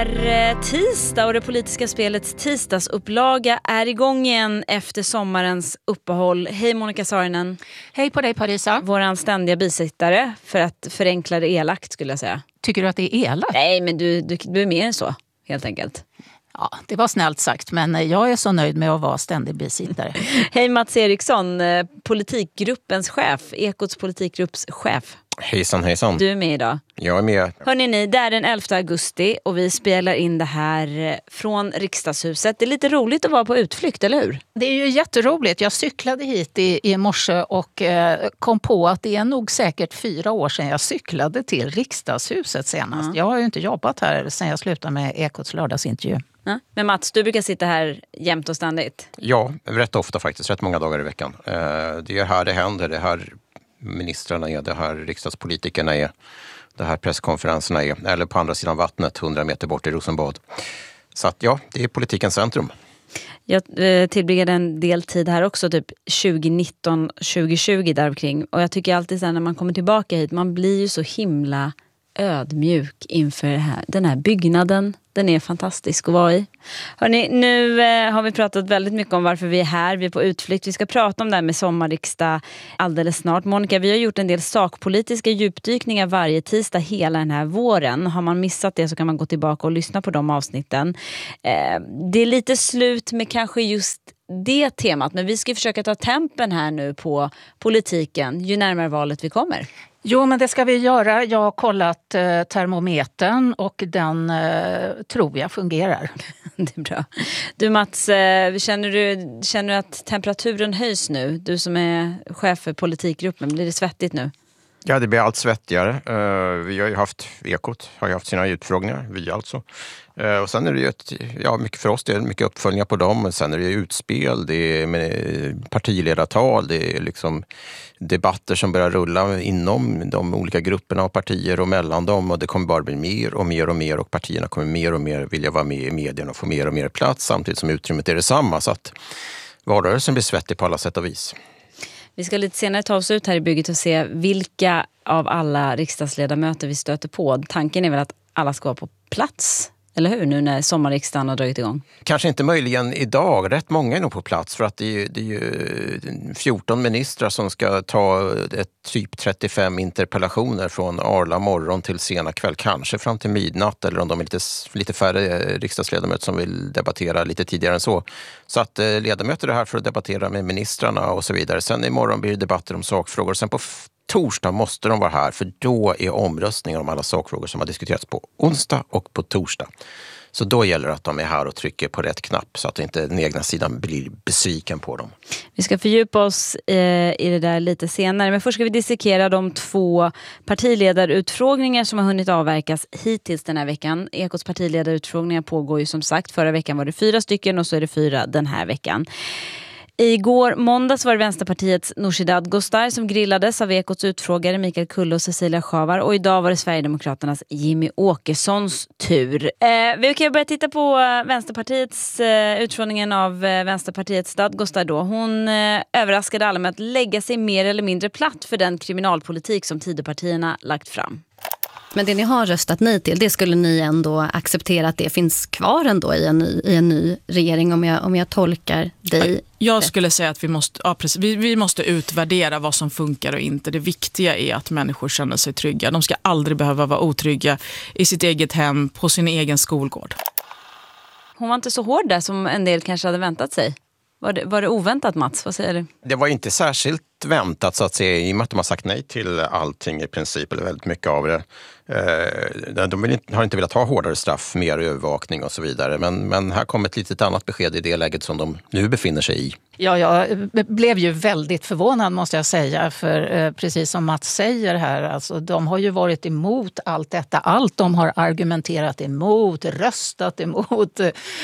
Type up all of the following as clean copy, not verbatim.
är tisdag och det politiska spelets tisdagsupplaga är igång igen efter sommarens uppehåll. Hej Monica Saarinen. Hej på dig Parisa. Våran ständiga bisittare, för att förenkla det elakt skulle jag säga. Tycker du att det är elakt? Nej, men du är mer än så, helt enkelt. Ja, det var snällt sagt, men jag är så nöjd med att vara ständig bisittare. Hej Mats Eriksson, politikgruppens chef, Ekots politikgrupps chef. Hejsan, hejsan. Du är med idag. Jag är med. Hörrni ni, det är den 11 augusti och vi spelar in det här från Riksdagshuset. Det är lite roligt att vara på utflykt, eller hur? Det är ju jätteroligt. Jag cyklade hit i morse och kom på att det är nog säkert 4 år sedan jag cyklade till Riksdagshuset senast. Jag har ju inte jobbat här sedan jag slutade med Ekots lördagsintervju. Ja. Men Mats, du brukar sitta här jämt och ständigt. Ja, rätt ofta faktiskt. Rätt många dagar i veckan. Det är här det händer. Det här ministrarna är, det här riksdagspolitikerna är, det här presskonferenserna är, eller på andra sidan vattnet 100 meter bort i Rosenbad. Så att ja, det är politikens centrum. Jag tillbringade en del tid här också, typ 2019-2020 däromkring. Och jag tycker alltid så här, när man kommer tillbaka hit, man blir ju så himla ödmjuk inför det här. Den här byggnaden, den är fantastisk att vara i. Hörrni, nu har vi pratat väldigt mycket om varför vi är här. Vi är på utflykt. Vi ska prata om det här med sommarriksdag alldeles snart. Monica, vi har gjort en del sakpolitiska djupdykningar varje tisdag hela den här våren. Har man missat det så kan man gå tillbaka och lyssna på de avsnitten. Det är lite slut med kanske just det temat, men vi ska försöka ta tempen här nu på politiken ju närmare valet vi kommer. Jo, men det ska vi göra. Jag har kollat termometern och den tror jag fungerar. Det är bra. Du Mats, känner du att temperaturen höjs nu? Du som är chef för politikgruppen, blir det svettigt nu? Ja, det blir allt svettigare. Vi har ju haft Ekot, har ju haft sina utfrågningar, vi alltså. Och sen är det ju mycket för oss, det är mycket uppföljningar på dem. Men sen är det ju utspel, det är partiledartal, det är liksom debatter som börjar rulla inom de olika grupperna av partier och mellan dem. Och det kommer bara bli mer och mer och mer och partierna kommer mer och mer vilja vara med i medierna och få mer och mer plats samtidigt som utrymmet är detsamma. Så att valrörelsen blir svettig på alla sätt och vis. Vi ska lite senare ta oss ut här i bygget och se vilka av alla riksdagsledamöter vi stöter på. Tanken är väl att alla ska vara på plats, eller hur? Nu när sommarriksdagen har dragit igång. Kanske inte möjligen idag. Rätt många är nog på plats för att det är ju 14 ministrar som ska ta typ 35 interpellationer från arla morgon till sena kväll. Kanske fram till midnatt eller om de är lite färre riksdagsledamöter som vill debattera lite tidigare än så. Så att ledamöter är här för att debattera med ministrarna och så vidare. Sen imorgon blir det debatter om sakfrågor. Sen på torsdag måste de vara här för då är omröstningar om alla sakfrågor som har diskuterats på onsdag och på torsdag. Så då gäller det att de är här och trycker på rätt knapp så att inte den egna sidan blir besviken på dem. Vi ska fördjupa oss i det där lite senare. Men först ska vi dissekera de 2 partiledarutfrågningar som har hunnit avverkas hittills den här veckan. Ekots partiledarutfrågningar pågår ju som sagt. Förra veckan var det 4 stycken och så är det 4 den här veckan. Igår måndags var det Vänsterpartiets Nooshi Dadgostar som grillades av Ekots utfrågare Mikael Kulle och Cecilia Schavar. Och idag var det Sverigedemokraternas Jimmy Åkessons tur. Vi kan börja titta på Vänsterpartiets utfrågningen av Vänsterpartiets Dadgostar då. Hon överraskade alla med att lägga sig mer eller mindre platt för den kriminalpolitik som Tidöpartierna lagt fram. Men det ni har röstat nej till, det skulle ni ändå acceptera att det finns kvar ändå i en ny regering om jag tolkar dig? Jag skulle säga att vi måste utvärdera vad som funkar och inte. Det viktiga är att människor känner sig trygga. De ska aldrig behöva vara otrygga i sitt eget hem, på sin egen skolgård. Hon var inte så hård där som en del kanske hade väntat sig. Var det oväntat, Mats? Vad säger du? Det var inte särskilt väntat så att säga i och med att de har sagt nej till allting i princip eller väldigt mycket av det. De har inte velat ha hårdare straff, mer övervakning och så vidare. Men här kom ett litet annat besked i det läget som de nu befinner sig i. Ja, jag blev ju väldigt förvånad måste jag säga, för precis som Mats säger här, alltså, de har ju varit emot allt detta. Allt de har argumenterat emot, röstat emot,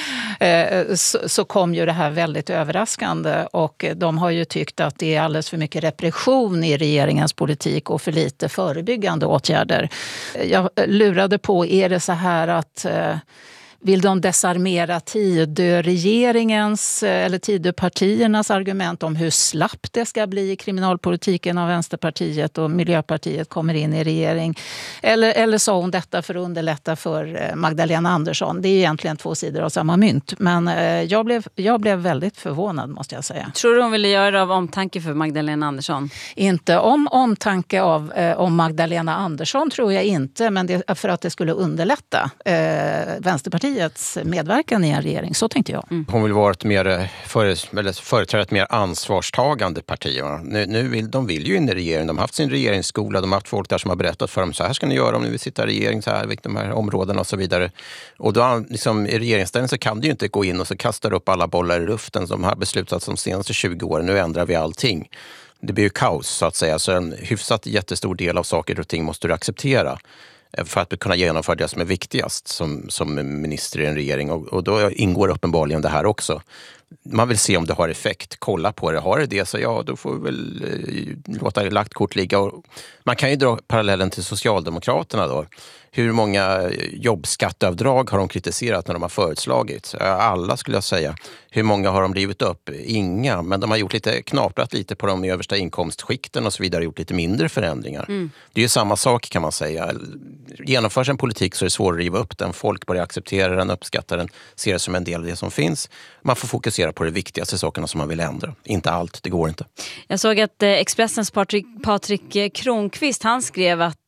så kom ju det här väldigt överraskande och de har ju tyckt att det är alldeles för mycket repression i regeringens politik och för lite förebyggande åtgärder. Jag lurade på, är det så här att Vill de desarmera Tidöregeringens eller Tidöpartiernas argument om hur slappt det ska bli i kriminalpolitiken av Vänsterpartiet och Miljöpartiet kommer in i regering? Eller sa hon detta för att underlätta för Magdalena Andersson? Det är egentligen två sidor av samma mynt. Men jag blev väldigt förvånad, måste jag säga. Tror du hon ville göra det av omtanke för Magdalena Andersson? Inte om omtanke om Magdalena Andersson tror jag inte, men för att det skulle underlätta Vänsterpartiets medverkan i en regering. Så tänkte jag. Hon vill vara ett mer företräda ett mer ansvarstagande parti. De vill ju in i regeringen. De har haft sin regeringsskola. De har haft folk där som har berättat för dem så här ska ni göra om ni vill sitta i regering, så här, de här områdena och så vidare. Och då liksom, i regeringsställning så kan du ju inte gå in och så kastar upp alla bollar i luften som har beslutats de senaste 20 åren. Nu ändrar vi allting. Det blir ju kaos så att säga. Så en hyfsat jättestor del av saker och ting måste du acceptera för att kunna genomföra det som är viktigast som minister i en regering. Och då ingår uppenbarligen det här också. Man vill se om det har effekt. Kolla på det. Har det så ja, då får vi väl låta lagt kort ligga. Och man kan ju dra parallellen till Socialdemokraterna då. Hur många jobbskatteavdrag har de kritiserat när de har föreslagit? Alla skulle jag säga. Hur många har de rivit upp? Inga. Men de har knaprat lite på de översta inkomstskikten och så vidare. Gjort lite mindre förändringar. Det är ju samma sak kan man säga. Genomförs en politik så är det svårt att riva upp den. Folk börjar acceptera den, uppskatta den, ser det som en del av det som finns. Man får fokusera på de viktigaste sakerna som man vill ändra. Inte allt, det går inte. Jag såg att Expressens Patrik Kronqvist, han skrev att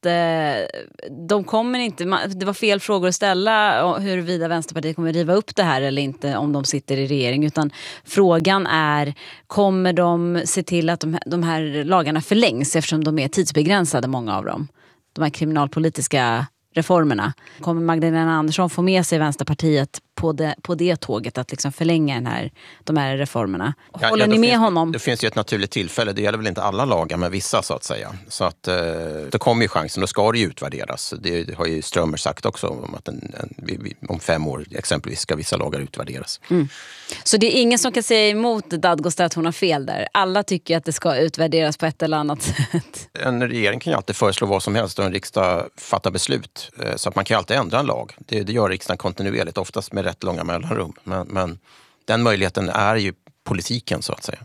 de kommer inte, det var fel frågor att ställa huruvida Vänsterpartiet kommer riva upp det här eller inte om de sitter i regering, utan frågan är, kommer de se till att de här lagarna förlängs eftersom de är tidsbegränsade, många av dem, de här kriminalpolitiska reformerna. Kommer Magdalena Andersson få med sig Vänsterpartiet på det tåget att liksom förlänga de här reformerna? Håller ni med honom? Det finns ju ett naturligt tillfälle. Det gäller väl inte alla lagar, men vissa så att säga. Så att då kommer ju chansen. Då ska det ju utvärderas. Det har ju Strömmer sagt också om att om 5 år exempelvis ska vissa lagar utvärderas. Så det är ingen som kan säga emot Dadgostar att hon har fel där? Alla tycker att det ska utvärderas på ett eller annat sätt. En regering kan ju alltid föreslå vad som helst och en riksdag fattar beslut. Så att man kan alltid ändra en lag. Det gör riksdagen kontinuerligt, oftast med rätt långa mellanrum. Men den möjligheten är ju politiken så att säga.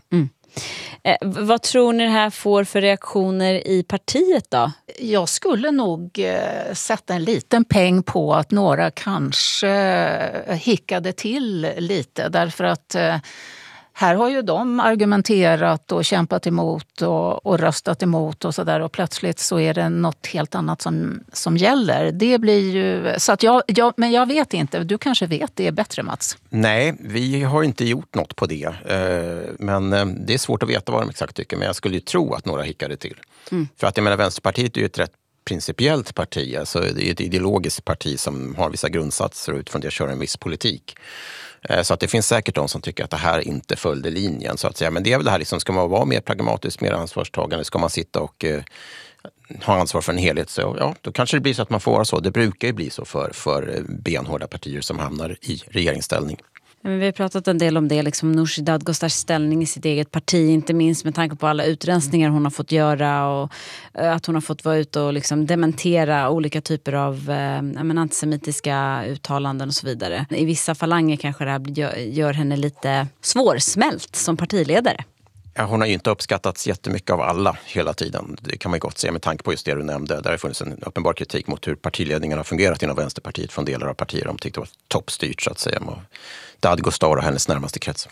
Vad tror ni det här får för reaktioner i partiet då? Jag skulle nog sätta en liten peng på att några kanske hickade till lite. Därför att här har ju de argumenterat och kämpat emot och röstat emot och sådär. Och plötsligt så är det något helt annat som gäller. Det blir ju... Så att men jag vet inte. Du kanske vet det är bättre, Mats? Nej, vi har inte gjort något på det. Men det är svårt att veta vad de exakt tycker. Men jag skulle ju tro att några hickade till. För att jag menar, Vänsterpartiet är ju ett rätt principiellt parti. Alltså det är ett ideologiskt parti som har vissa grundsatser och utifrån det kör en viss politik. Så att det finns säkert de som tycker att det här inte följde linjen så att säga. Men det är väl det här liksom, ska man vara mer pragmatisk, mer ansvarstagande, ska man sitta och ha ansvar för en helhet, så ja, då kanske det blir så att man får vara så. Det brukar ju bli så för benhårda partier som hamnar i regeringsställning. Men vi har pratat en del om det, liksom Nooshi Dadgostars ställning i sitt eget parti, inte minst med tanke på alla utrensningar hon har fått göra och att hon har fått vara ute och liksom dementera olika typer av antisemitiska uttalanden och så vidare. I vissa falanger kanske det här gör henne lite svårsmält som partiledare. Ja, hon har ju inte uppskattats jättemycket av alla hela tiden. Det kan man ju gott säga med tanke på just det du nämnde. Där har funnits en uppenbar kritik mot hur partiledningen har fungerat inom Vänsterpartiet från delar av partier. De tyckte det var toppstyrt så att säga. Dadgostar och hennes närmaste krets.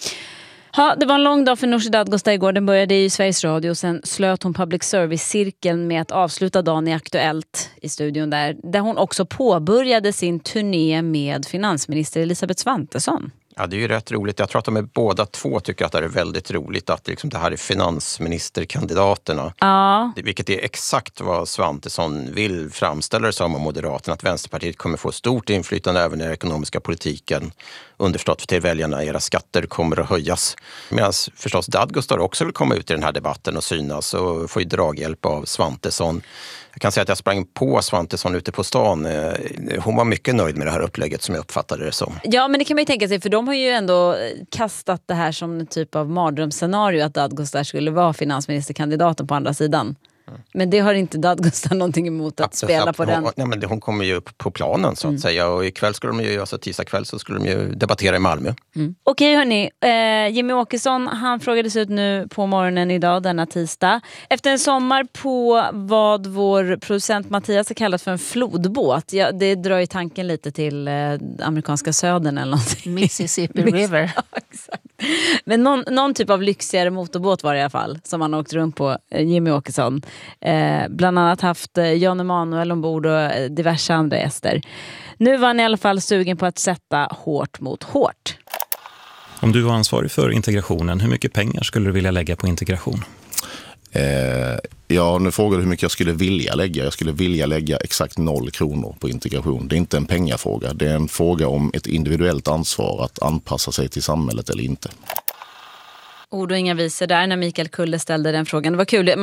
Ja, det var en lång dag för Nooshi Dadgostar igår. Den började i Sveriges Radio och sen slöt hon public service-cirkeln med att avsluta dagen i Aktuellt i studion där hon också påbörjade sin turné med finansminister Elisabeth Svantesson. Ja, det är ju rätt roligt. Jag tror att de är båda två tycker att det är väldigt roligt att liksom det här är finansministerkandidaterna. Ja. Vilket är exakt vad Svantesson vill framställa det som om Moderaterna. Att Vänsterpartiet kommer få stort inflytande även i den ekonomiska politiken. Underförstått till väljarna, era skatter kommer att höjas. Medan förstås Dadgostar också vill komma ut i den här debatten och synas och få draghjälp av Svantesson. Jag kan säga att jag sprang på Svantesson ute på stan. Hon var mycket nöjd med det här upplägget som jag uppfattade det som. Ja, men det kan man ju tänka sig, för de har ju ändå kastat det här som en typ av mardrömsscenario att Dadgostar skulle vara finansministerkandidaten på andra sidan. Men det har inte Dadgostar någonting emot att spela på den? Nej, men hon kommer ju upp på planen så att säga. Och ikväll skulle de ju, alltså tisdag kväll så skulle de ju debattera i Malmö. Okej hörni, Jimmy Åkesson han frågades ut nu på morgonen idag, denna tisdag. Efter en sommar på vad vår producent Mattias har kallat för en flodbåt. Ja, det drar ju tanken lite till amerikanska södern eller någonting. Mississippi River. Ja, exakt. Men någon typ av lyxigare motorbåt var det i alla fall som han åkt runt på, Jimmy Åkesson. Bland annat haft Jan Emanuel ombord och diverse andra gäster. Nu var han i alla fall sugen på att sätta hårt mot hårt. Om du var ansvarig för integrationen, hur mycket pengar skulle du vilja lägga på integration? Ja, nu frågar du hur mycket jag skulle vilja lägga. Jag skulle vilja lägga exakt 0 kronor på integration. Det är inte en pengafråga. Det är en fråga om ett individuellt ansvar att anpassa sig till samhället eller inte. Ord och inga visor där när Mikael Kulle ställde den frågan. Det var kul.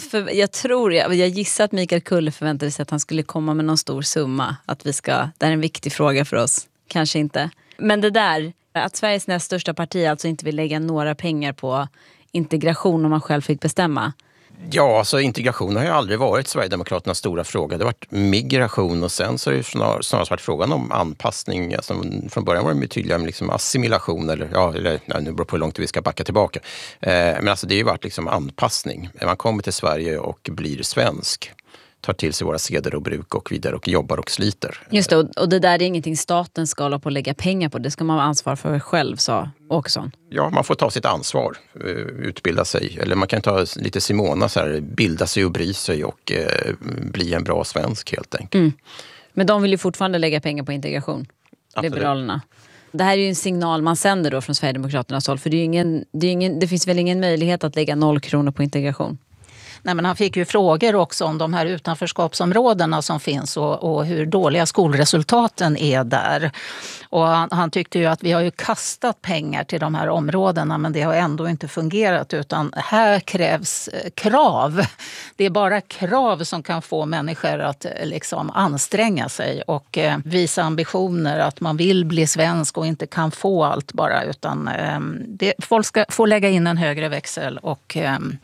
Jag gissar att Mikael Kulle förväntade sig att han skulle komma med någon stor summa. Att det är en viktig fråga för oss. Kanske inte. Men det där, att Sveriges näst största parti alltså inte vill lägga några pengar på integration om man själv fick bestämma. Ja, alltså integration har ju aldrig varit Sverigedemokraternas stora fråga. Det har varit migration och sen så har det snarast varit frågan om anpassning. Alltså, från början var det tydliga med liksom assimilation nu beror på hur långt vi ska backa tillbaka. Men alltså det har ju varit liksom anpassning. Man kommer till Sverige och blir svensk. Tar till sig våra seder och bruk och vidare och jobbar och sliter. Just det, och det där är ingenting staten ska hålla på att lägga pengar på. Det ska man ha ansvar för själv, sa Åkesson. Ja, man får ta sitt ansvar, utbilda sig. Eller man kan ta lite Simona, så här, bilda sig och bry sig och bli en bra svensk helt enkelt. Men de vill ju fortfarande lägga pengar på integration, Absolut. Liberalerna. Det här är ju en signal man sänder då från Sverigedemokraternas håll. För det finns väl ingen möjlighet att lägga 0 kronor på integration. Nej, men han fick ju frågor också om de här utanförskapsområdena som finns och hur dåliga skolresultaten är där. Och han tyckte ju att vi har ju kastat pengar till de här områdena men det har ändå inte fungerat utan här krävs krav. Det är bara krav som kan få människor att liksom anstränga sig och visa ambitioner att man vill bli svensk och inte kan få allt bara utan folk ska få lägga in en högre växel och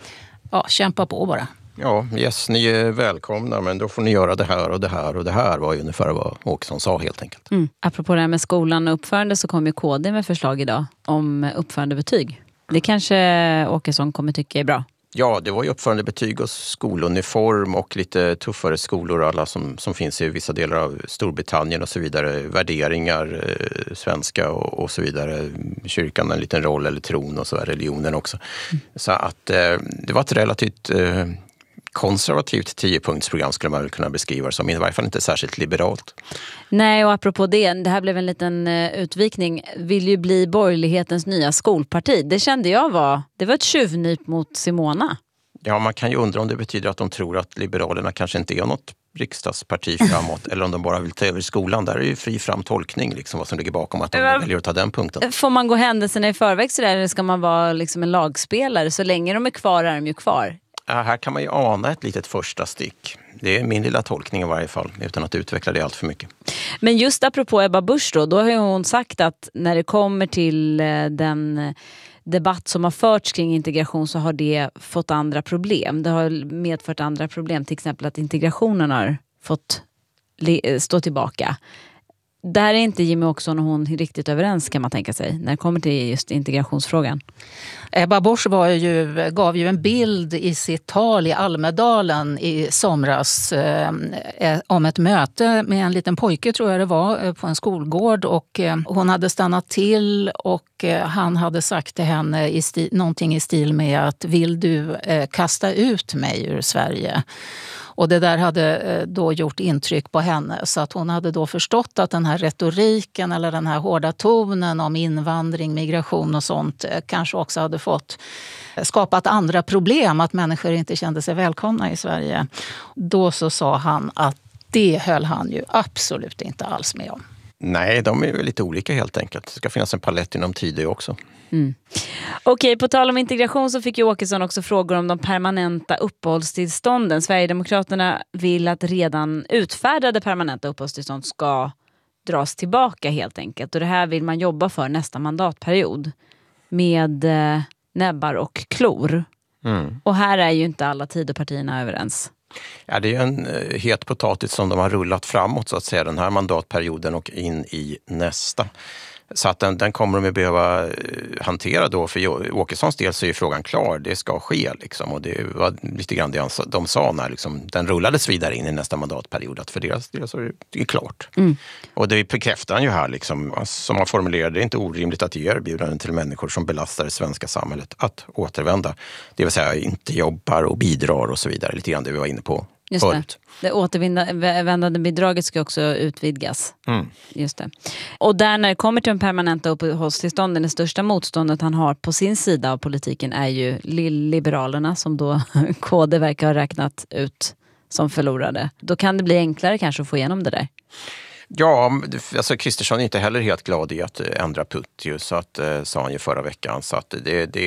kämpa på bara. Ja, ni är välkomna men då får ni göra det här och det här och det här var ju ungefär vad Åkesson sa helt enkelt. Apropå det här med skolan och uppförande så kom ju KD med förslag idag om uppförandebetyg. Det kanske Åkesson kommer tycka är bra. Ja, det var ju uppförandebetyg och skoluniform och lite tuffare skolor alla som finns i vissa delar av Storbritannien och så vidare. Värderingar, svenska och så vidare. Kyrkan en liten roll eller tron och så är religionen också. Så att det var ett relativt konservativt 10-punktsprogram skulle man väl kunna beskriva det som, i varje fall inte särskilt liberalt. Nej, och apropå det här blev en liten utvikning, vill ju bli borgerlighetens nya skolparti. Det kände jag det var ett tjuvnyp mot Simona. Ja, man kan ju undra om det betyder att de tror att Liberalerna kanske inte är något riksdagsparti framåt eller om de bara vill ta över skolan. Där är ju fri fram tolkning liksom, vad som ligger bakom att de väljer att ta den punkten. Får man gå händelserna i förväg så där, eller ska man vara liksom en lagspelare? Så länge de är kvar är de ju kvar. Ja, här kan man ju ana ett litet första stick. Det är min lilla tolkning i varje fall, utan att utveckla det allt för mycket. Men just apropå Ebba Busch då har hon sagt att när det kommer till den debatt som har förts kring integration så har det fått andra problem. Det har medfört andra problem, till exempel att integrationen har fått stå tillbaka. Där är inte Jimmy Åkesson och hon riktigt överens kan man tänka sig när det kommer till just integrationsfrågan. Ebba Busch gav ju en bild i sitt tal i Almedalen i somras om ett möte med en liten pojke tror jag det var på en skolgård och hon hade stannat till och han hade sagt till henne någonting i stil med att vill du kasta ut mig ur Sverige? Och det där hade då gjort intryck på henne så att hon hade då förstått att den här retoriken eller den här hårda tonen om invandring, migration och sånt kanske också hade skapat andra problem, att människor inte kände sig välkomna i Sverige. Då så sa han att det höll han ju absolut inte alls med om. Nej, de är väl lite olika helt enkelt. Det ska finnas en palett inom tider också. Okej, på tal om integration så fick ju Åkesson också frågor om de permanenta uppehållstillstånden. Sverigedemokraterna vill att redan utfärdade permanenta uppehållstillstånd ska dras tillbaka helt enkelt. Och det här vill man jobba för nästa mandatperiod med näbbar och klor. Och här är ju inte alla Tidöpartierna överens. Ja, det är en het potatis som de har rullat framåt så att säga den här mandatperioden och in i nästa. Så att den kommer de att behöva hantera då. För Åkessons del så är frågan klar. Det ska ske liksom. Och det var lite grann det de sa när liksom, den rullades vidare in i nästa mandatperiod. Att för deras del så är det klart. Och det bekräftar han ju här liksom. Som man formulerar, det är inte orimligt att ge erbjudanden till människor som belastar det svenska samhället att återvända. Det vill säga inte jobbar och bidrar och så vidare. Lite grann det vi var inne på. Just förut. det återvändande bidraget ska också utvidgas. Just det. Och där när det kommer till de permanenta uppehållstillstånden, det största motståndet han har på sin sida av politiken är ju Liberalerna som då KD verkar ha räknat ut som förlorade. Då kan det bli enklare kanske att få igenom det där. Ja, alltså Kristersson är inte heller helt glad i att ändra putt ju, så att sa han ju förra veckan. Så att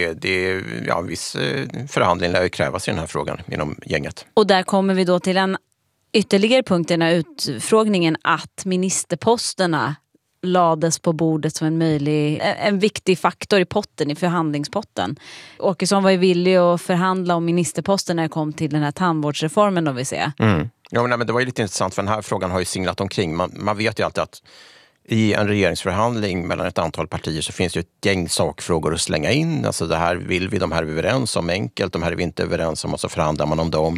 viss förhandling lär ju krävas i den här frågan inom gänget. Och där kommer vi då till en ytterligare punkt i den här utfrågningen att ministerposterna lades på bordet som en viktig faktor i potten, i förhandlingspotten. Åkesson var ju villig att förhandla om ministerposten när det kom till den här tandvårdsreformen då vi ser. Ja, men det var ju lite intressant för den här frågan har ju singlat omkring. Man vet ju alltid att i en regeringsförhandling mellan ett antal partier så finns det ju ett gäng sakfrågor att slänga in. Alltså det här vill vi, de här är vi överens om enkelt, de här är vi inte överens om och så förhandlar man om dem.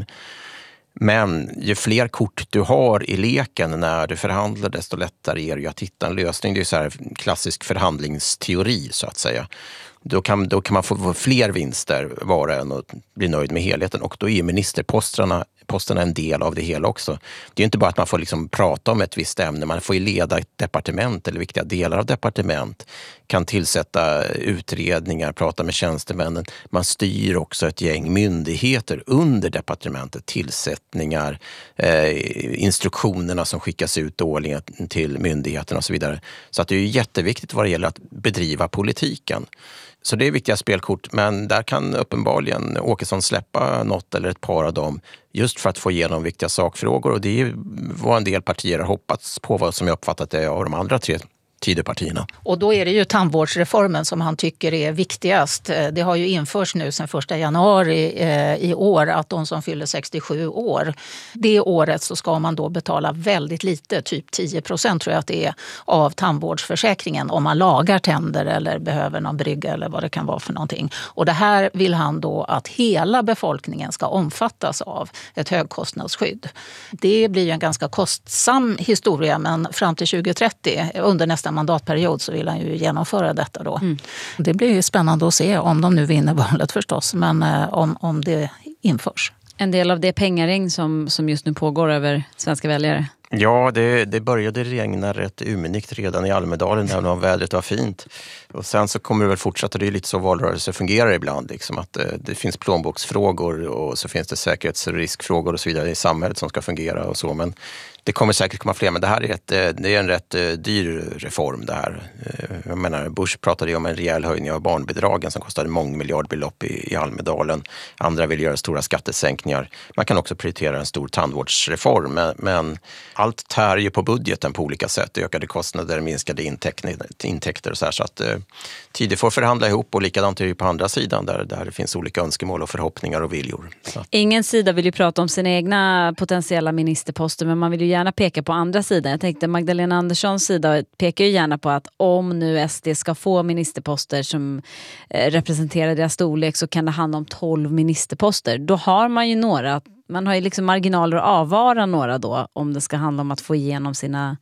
Men ju fler kort du har i leken när du förhandlar desto lättare är det ju att hitta en lösning. Det är ju så här klassisk förhandlingsteori så att säga. Då kan man få fler vinster var och en och bli nöjd med helheten. Och då är ministerposterna en del av det hela också. Det är ju inte bara att man får liksom prata om ett visst ämne. Man får ju leda ett departement eller viktiga delar av departement. Kan tillsätta utredningar, prata med tjänstemännen. Man styr också ett gäng myndigheter under departementet. Tillsättningar, instruktionerna som skickas ut årligen till myndigheterna och så vidare. Så att det är ju jätteviktigt vad det gäller att bedriva politiken. Så det är viktiga spelkort, men där kan uppenbarligen Åkesson släppa något eller ett par av dem just för att få igenom viktiga sakfrågor. Och det är vad en del partier har hoppats på, vad som jag uppfattat det av de andra 3 Tidöpartierna. Och då är det ju tandvårdsreformen som han tycker är viktigast. Det har ju införts nu sedan 1 januari i år att de som fyller 67 år, det året så ska man då betala väldigt lite, typ 10% tror jag att det är, av tandvårdsförsäkringen om man lagar tänder eller behöver någon brygga eller vad det kan vara för någonting. Och det här vill han då att hela befolkningen ska omfattas av ett högkostnadsskydd. Det blir ju en ganska kostsam historia, men fram till 2030 under nästa mandatperiod så vill han ju genomföra detta då. Det blir ju spännande att se om de nu vinner valet förstås, men om det införs. En del av det pengaring som just nu pågår över svenska väljare. Ja, det började regna rätt umenikt redan i Almedalen när vädret var fint. Och sen så kommer det väl fortsätta, det är lite så valrörelser fungerar ibland. Liksom, att det finns plånboksfrågor och så finns det säkerhetsriskfrågor och så vidare i samhället som ska fungera och så. Men det kommer säkert komma fler, men det här är en rätt dyr reform det här. Jag menar, Bush pratade ju om en rejäl höjning av barnbidragen som kostade mångmiljardbelopp i Almedalen. Andra vill göra stora skattesänkningar. Man kan också prioritera en stor tandvårdsreform, men allt tär ju på budgeten på olika sätt. Ökade kostnader, minskade intäkter och så här. Så att tider får förhandla ihop och likadant är det på andra sidan där det finns olika önskemål och förhoppningar och viljor. Så. Ingen sida vill ju prata om sina egna potentiella ministerposter, men man vill ju gärna peka på andra sidan. Jag tänkte Magdalena Anderssons sida pekar ju gärna på att om nu SD ska få ministerposter som representerar deras storlek så kan det handla om 12 ministerposter. Då har man ju några, man har ju liksom marginaler att avvara några då om det ska handla om att få igenom sina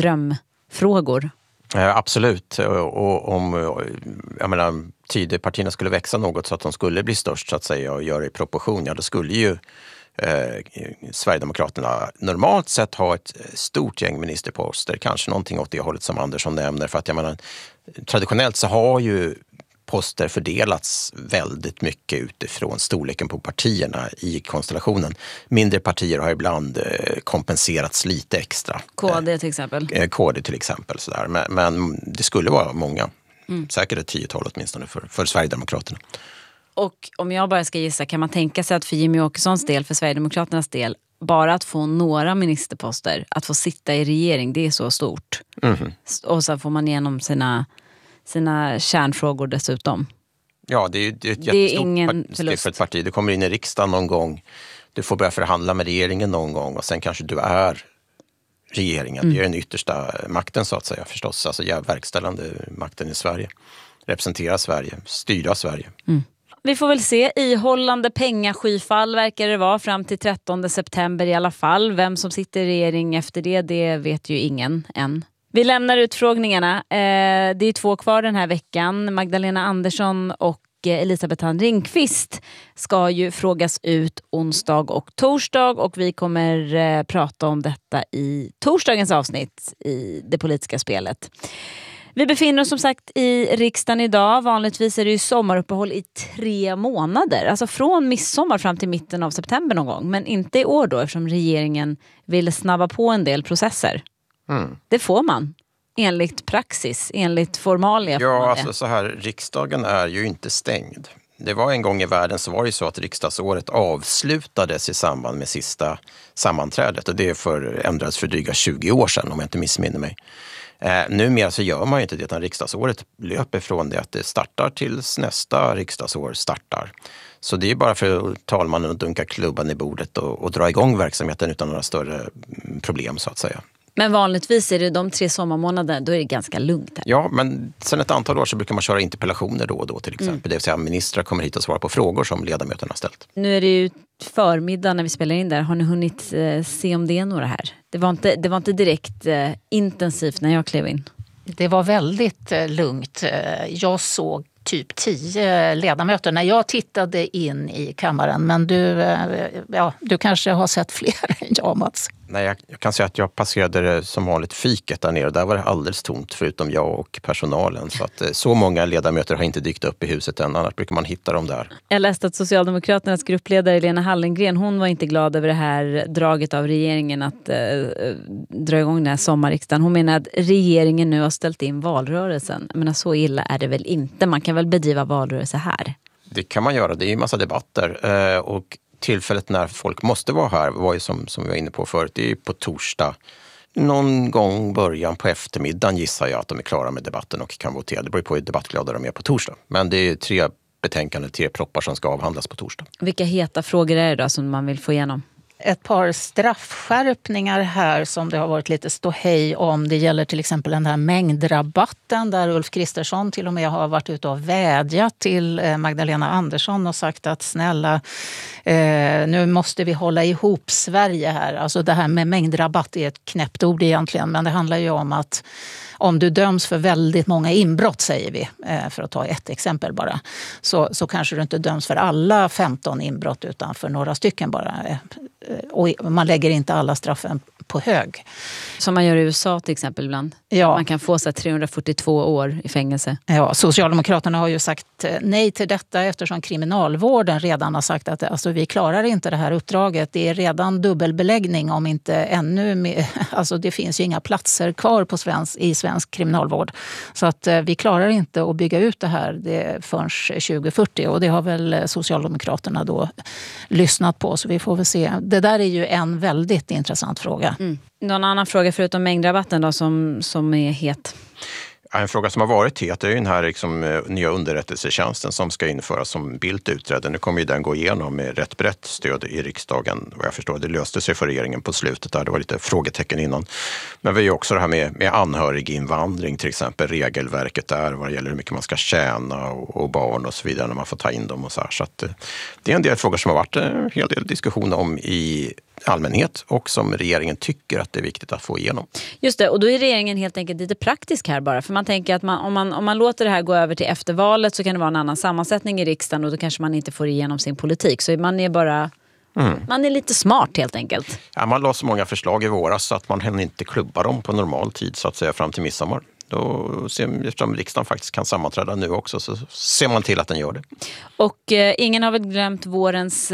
drömfrågor. Absolut. Och om Tidöpartierna skulle växa något så att de skulle bli störst så att säga och göra i proportion, ja då skulle ju Sverigedemokraterna normalt sett ha ett stort gäng ministerposter, kanske någonting åt det hållet som Andersson nämner, för att jag menar, traditionellt så har ju poster fördelats väldigt mycket utifrån storleken på partierna i konstellationen. Mindre partier har ibland kompenserats lite extra. KD till exempel. KD till exempel. Sådär. Men det skulle vara många. Säkert ett 10-tal åtminstone för Sverigedemokraterna. Och om jag bara ska gissa, kan man tänka sig att för Jimmy Åkessons del, för Sverigedemokraternas del, bara att få några ministerposter, att få sitta i regering, det är så stort. Och så får man igenom sina kärnfrågor dessutom. Ja, det är ju ett Det är ingen steg förlust. för ett parti. Du kommer in i riksdagen någon gång, du får börja förhandla med regeringen någon gång och sen kanske du är regeringen. Det är den yttersta makten så att säga förstås. Alltså verkställande makten i Sverige. Representera Sverige, styra Sverige. Vi får väl se. Ihållande pengaskyfall verkar det vara fram till 13 september i alla fall. Vem som sitter i regering efter det vet ju ingen än. Vi lämnar utfrågningarna. Det är 2 kvar den här veckan. Magdalena Andersson och Elisabeth Thand Ringqvist ska ju frågas ut onsdag och torsdag och vi kommer prata om detta i torsdagens avsnitt i Det politiska spelet. Vi befinner oss som sagt i riksdagen idag. Vanligtvis är det ju sommaruppehåll i 3 månader. Alltså från midsommar fram till mitten av september någon gång. Men inte i år då eftersom regeringen vill snabba på en del processer. Det får man. Enligt praxis, enligt formalia. Ja, alltså så här, riksdagen är ju inte stängd. Det var en gång i världen så var det så att riksdagsåret avslutades i samband med sista sammanträdet. Och det ändrades för dryga 20 år sedan om jag inte missminner mig. Numera så gör man ju inte det utan riksdagsåret löper från det att det startar tills nästa riksdagsår startar. Så det är bara för talmannen att dunka klubban i bordet och dra igång verksamheten utan några större problem så att säga. Men vanligtvis är det de 3 sommarmånaderna, då är det ganska lugnt här. Ja, men sen ett antal år så brukar man köra interpellationer då och då till exempel. Det vill säga ministrar kommer hit och svarar på frågor som ledamöterna har ställt. Nu är det ju förmiddag när vi spelar in där. Har ni hunnit se om det är några här? Det var inte direkt intensivt när jag klev in. Det var väldigt lugnt. Jag såg typ 10 ledamöter när jag tittade in i kammaren. Men du kanske har sett fler än jag, Mats. Nej, jag kan säga att jag passerade det som vanligt fiket där nere. Där var det alldeles tomt förutom jag och personalen. Så att så många ledamöter har inte dykt upp i huset än. Annars brukar man hitta dem där. Jag läste att Socialdemokraternas gruppledare Lena Hallengren, hon var inte glad över det här draget av regeringen att dra igång den här sommarriksdagen. Hon menar att regeringen nu har ställt in valrörelsen. Men så illa är det väl inte. Man kan väl bedriva valrörelse här? Det kan man göra. Det är ju en massa debatter och tillfället när folk måste vara här var ju som vi var inne på förut, det är ju på torsdag. Någon gång början på eftermiddagen gissar jag att de är klara med debatten och kan votera. Det beror på hur debattglada de är på torsdag. Men det är 3 betänkanden, 3 proppar som ska avhandlas på torsdag. Vilka heta frågor är det då som man vill få igenom? Ett par straffskärpningar här som det har varit lite ståhej om. Det gäller till exempel den här mängdrabatten där Ulf Kristersson till och med har varit ute och vädjat till Magdalena Andersson och sagt att snälla, nu måste vi hålla ihop Sverige här. Alltså det här med mängdrabatt är ett knäppt ord egentligen, men det handlar ju om att om du döms för väldigt många inbrott, säger vi, för att ta ett exempel bara, så kanske du inte döms för alla 15 inbrott utan för några stycken bara. Och man lägger inte alla straffen på hög. Som man gör i USA till exempel ibland. Ja. Man kan få så 342 år i fängelse. Ja, Socialdemokraterna har ju sagt nej till detta eftersom kriminalvården redan har sagt att alltså, vi klarar inte det här uppdraget. Det är redan dubbelbeläggning om inte ännu mer. Alltså det finns ju inga platser kvar i svensk kriminalvård. Så att vi klarar inte att bygga ut det här förrän 2040 och det har väl Socialdemokraterna då lyssnat på, så vi får väl se. Det där är ju en väldigt intressant fråga. Någon annan fråga förutom mängdrabatten då som är het? En fråga som har varit het är ju den här nya underrättelsetjänsten som ska införas som Bildt utredde. Nu kommer ju den gå igenom med rätt brett stöd i riksdagen. Vad jag förstår, det löste sig för regeringen på slutet där. Det var lite frågetecken innan. Men vi har ju också det här med anhöriginvandring, till exempel regelverket där vad det gäller hur mycket man ska tjäna och barn och så vidare när man får ta in dem och så här. Så att det är en del frågor som har varit en hel del diskussion om i allmänhet och som regeringen tycker att det är viktigt att få igenom. Just det, och då är regeringen helt enkelt lite praktisk här bara. För man tänker att om man låter det här gå över till eftervalet så kan det vara en annan sammansättning i riksdagen och då kanske man inte får igenom sin politik. Så man är bara... Man är lite smart helt enkelt. Ja, man la så många förslag i våras så att man hinner inte klubba dem på normal tid så att säga fram till midsommar. Eftersom riksdagen faktiskt kan sammanträda nu också så ser man till att den gör det. Och ingen har väl glömt vårens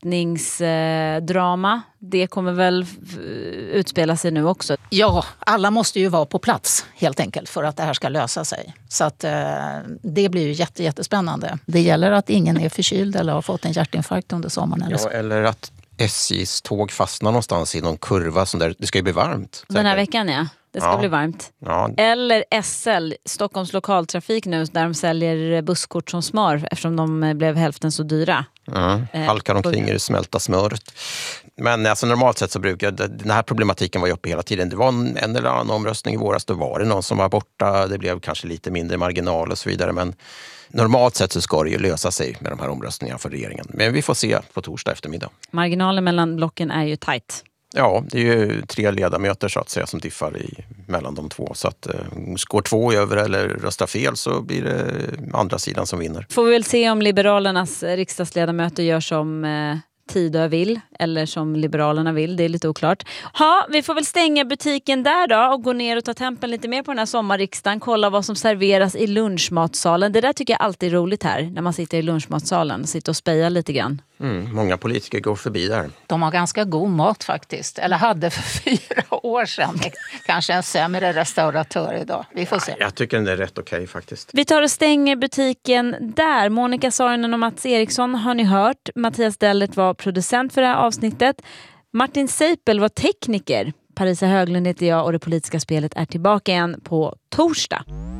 kvittningsdrama. Det kommer väl utspela sig nu också. Ja, alla måste ju vara på plats helt enkelt för att det här ska lösa sig. Så att det blir ju jättespännande. Det gäller att ingen är förkyld eller har fått en hjärtinfarkt under sommaren. Eller att SJs tåg fastnar någonstans i någon kurva som där det ska ju bli varmt. Den här veckan, ja. Det ska bli varmt. Ja. Eller SL, Stockholms lokaltrafik nu, där de säljer busskort som smör eftersom de blev hälften så dyra. Halkar omkring i det smälta smöret. Men alltså, normalt sett så brukar den här problematiken vara uppe hela tiden. Det var en eller annan omröstning i våras, då var det någon som var borta. Det blev kanske lite mindre marginal och så vidare. Men normalt sett så ska det ju lösa sig med de här omröstningarna för regeringen. Men vi får se på torsdag eftermiddag. Marginalen mellan blocken är ju tajt. Ja, det är ju 3 ledamöter så att säga som diffar mellan de två. Så att går 2 över eller röstar fel så blir det andra sidan som vinner. Får vi väl se om Liberalernas riksdagsledamöter gör som Tidö vill eller som Liberalerna vill. Det är lite oklart. Vi får väl stänga butiken där då och gå ner och ta tempen lite mer på den här sommarriksdagen. Kolla vad som serveras i lunchmatsalen. Det där tycker jag alltid är roligt här när man sitter i lunchmatsalen och sitter och spejar lite grann. Många politiker går förbi där. De har ganska god mat faktiskt. Eller hade för 4 år sedan. Kanske en sämre restauratör idag. Vi får se. Jag tycker den är rätt okej faktiskt. Vi tar och stänger butiken där. Monica Saarinen och Mats Eriksson har ni hört. Mattias Dellert var producent för det här avsnittet. Martin Seipel var tekniker. Parisa Höglund heter jag och Det politiska spelet är tillbaka igen på torsdag.